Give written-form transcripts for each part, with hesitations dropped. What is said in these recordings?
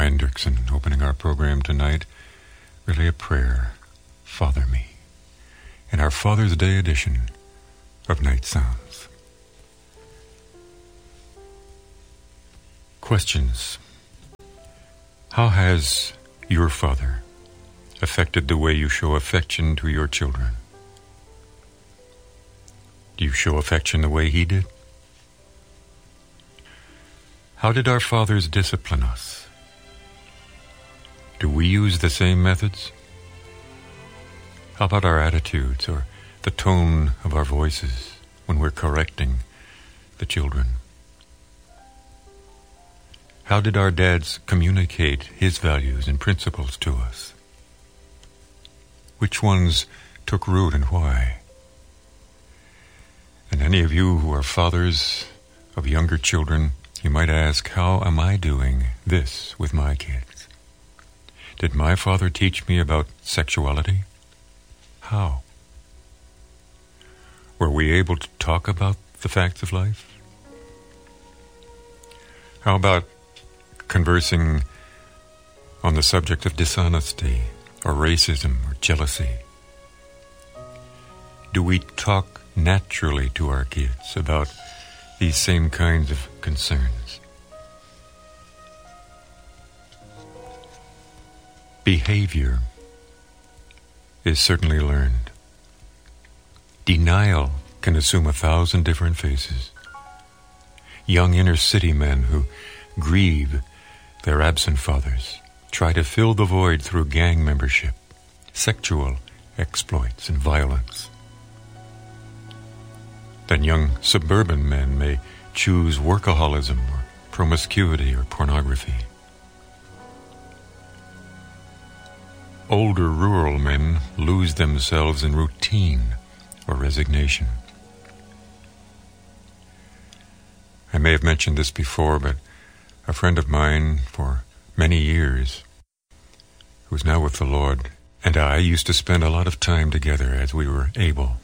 Brian Dirksen opening our program tonight. Really a prayer, Father me, in our Father's Day edition of Night Sounds. Questions. How has your father affected the way you show affection to your children? Do you show affection the way he did? How did our fathers discipline us? Do we use the same methods? How about our attitudes or the tone of our voices when we're correcting the children? How did our dads communicate his values and principles to us? Which ones took root and why? And any of you who are fathers of younger children, you might ask, how am I doing this with my kids? Did my father teach me about sexuality? How? Were we able to talk about the facts of life? How about conversing on the subject of dishonesty or racism or jealousy? Do we talk naturally to our kids about these same kinds of concerns? Behavior is certainly learned. Denial can assume 1,000 different faces. Young inner city men who grieve their absent fathers try to fill the void through gang membership, sexual exploits, and violence. Then young suburban men may choose workaholism or promiscuity or pornography. Older rural men lose themselves in routine or resignation. I may have mentioned this before, but a friend of mine for many years, who's now with the Lord, and I used to spend a lot of time together as we were able.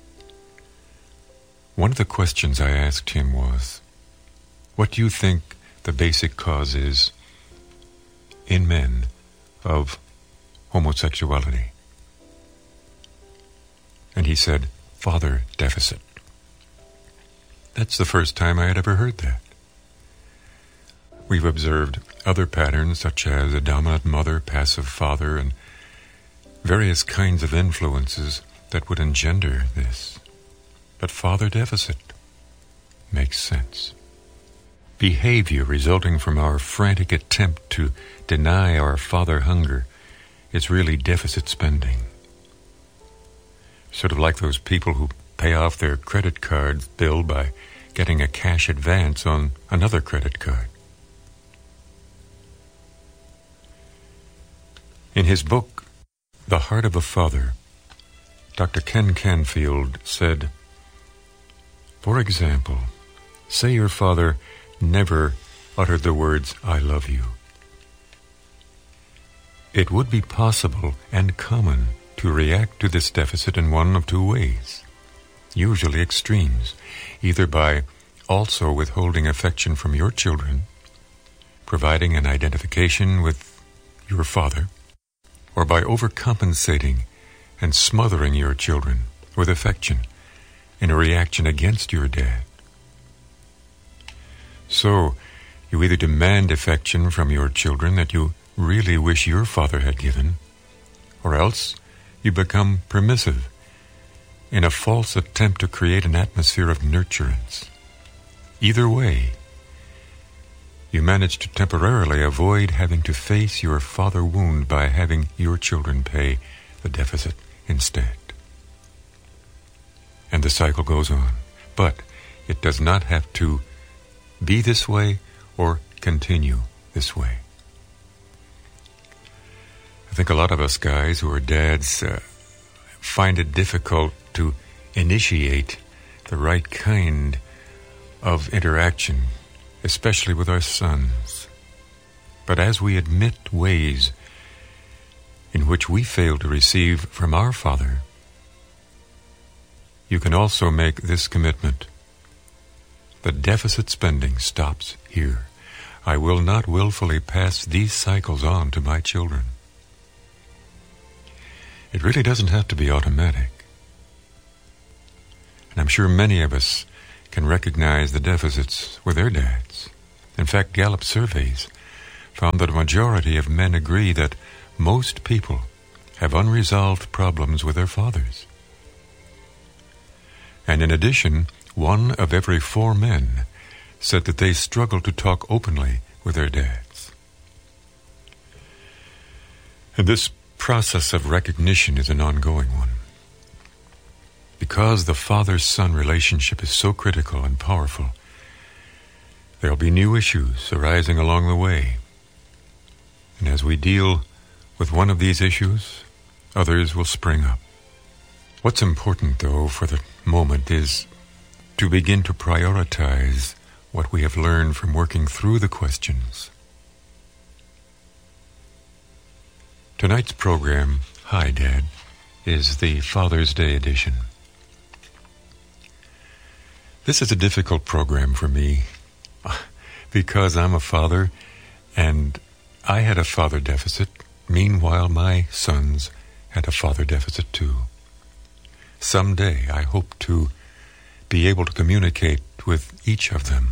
One of the questions I asked him was, what do you think the basic cause is in men of homosexuality? And he said, father deficit. That's the first time I had ever heard that. We've observed other patterns such as a dominant mother, passive father, and various kinds of influences that would engender this. But father deficit makes sense. Behavior resulting from our frantic attempt to deny our father hunger is really deficit spending. Sort of like those people who pay off their credit card bill by getting a cash advance on another credit card. In his book, The Heart of a Father, Dr. Ken Canfield said, for example, say your father never uttered the words, I love you. It would be possible and common to react to this deficit in one of two ways, usually extremes, either by also withholding affection from your children, providing an identification with your father, or by overcompensating and smothering your children with affection in a reaction against your dad. So, you either demand affection from your children that you really wish your father had given, or else you become permissive in a false attempt to create an atmosphere of nurturance. Either way, you manage to temporarily avoid having to face your father wound by having your children pay the deficit instead. And the cycle goes on. But it does not have to be this way or continue this way. I think a lot of us guys who are dads find it difficult to initiate the right kind of interaction, especially with our sons. But as we admit ways in which we fail to receive from our Father, you can also make this commitment. The deficit spending stops here. I will not willfully pass these cycles on to my children. It really doesn't have to be automatic. And I'm sure many of us can recognize the deficits with their dads. In fact, Gallup surveys found that a majority of men agree that most people have unresolved problems with their fathers. And in addition, 1 of every 4 men said that they struggle to talk openly with their dads. And this process of recognition is an ongoing one. Because the father-son relationship is so critical and powerful, there'll be new issues arising along the way. And as we deal with one of these issues, others will spring up. What's important, though, for the moment is to begin to prioritize what we have learned from working through the questions. Tonight's program, Hi, Dad, is the Father's Day edition. This is a difficult program for me because I'm a father and I had a father deficit. Meanwhile, my sons had a father deficit too. Someday, I hope to be able to communicate with each of them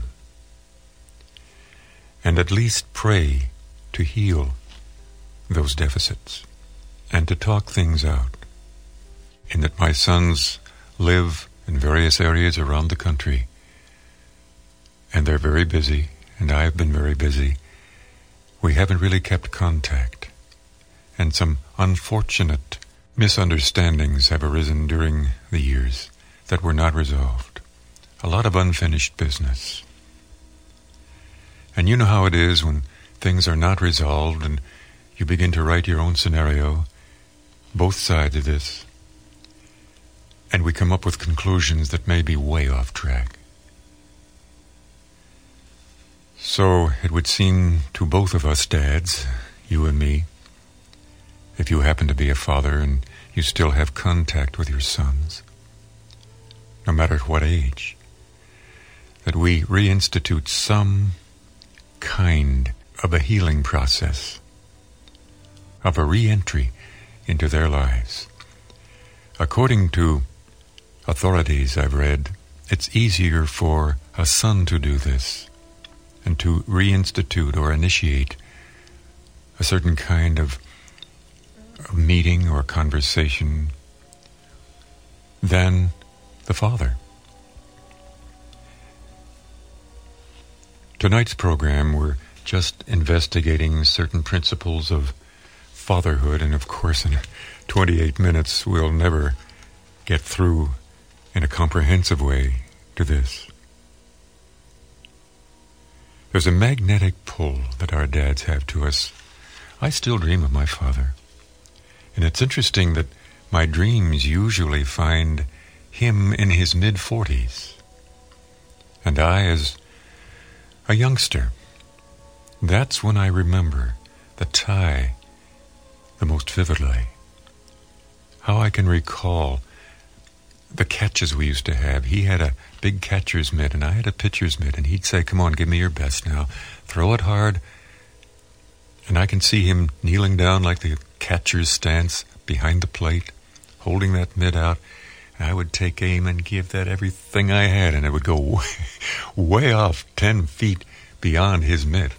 and at least pray to heal those deficits and to talk things out. In that my sons live in various areas around the country and they're very busy and I've been very busy. We haven't really kept contact, and some unfortunate misunderstandings have arisen during the years that were not resolved. A lot of unfinished business. And you know how it is when things are not resolved and you begin to write your own scenario, both sides of this, and we come up with conclusions that may be way off track. So it would seem to both of us dads, you and me, if you happen to be a father and you still have contact with your sons, no matter what age, that we reinstitute some kind of a healing process, of a re-entry into their lives. According to authorities I've read, it's easier for a son to do this and to reinstitute or initiate a certain kind of meeting or conversation than the father. Tonight's program, we're just investigating certain principles of fatherhood, and of course in 28 minutes we'll never get through in a comprehensive way to this. There's a magnetic pull that our dads have to us. I still dream of my father. And it's interesting that my dreams usually find him in his mid-40s. And I as a youngster. That's when I remember the tie the most vividly. How I can recall the catches we used to have. He had a big catcher's mitt and I had a pitcher's mitt, and he'd say, "Come on, give me your best now. Throw it hard." And I can see him kneeling down like the catcher's stance behind the plate, holding that mitt out. And I would take aim and give that everything I had, and it would go way off 10 feet beyond his mitt.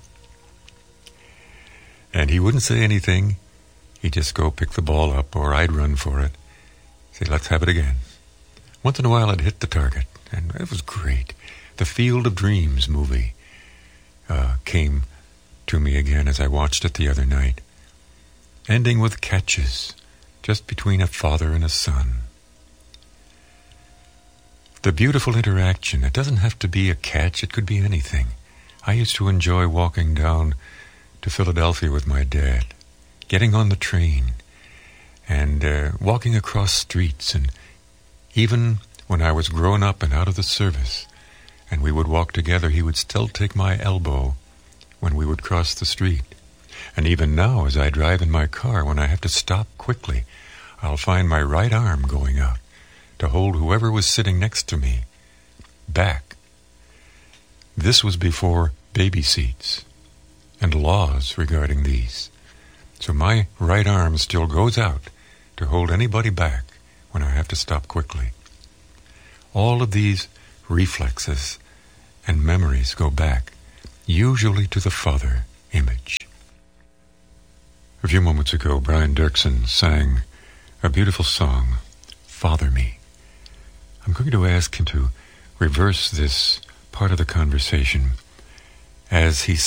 And he wouldn't say anything. He'd just go pick the ball up, or I'd run for it. Say, "Let's have it again." Once in a while I'd hit the target, and it was great. The Field of Dreams movie came to me again as I watched it the other night, ending with catches just between a father and a son. The beautiful interaction. It doesn't have to be a catch, it could be anything. I used to enjoy walking down to Philadelphia with my dad, getting on the train and walking across streets, and even when I was grown up and out of the service and we would walk together, he would still take my elbow when we would cross the street. And even now, as I drive in my car, when I have to stop quickly, I'll find my right arm going out to hold whoever was sitting next to me back. This was before baby seats and laws regarding these. So my right arm still goes out to hold anybody back when I have to stop quickly. All of these reflexes and memories go back, usually to the father image. A few moments ago, Brian Dirksen sang a beautiful song, Father Me. I'm going to ask him to reverse this part of the conversation as he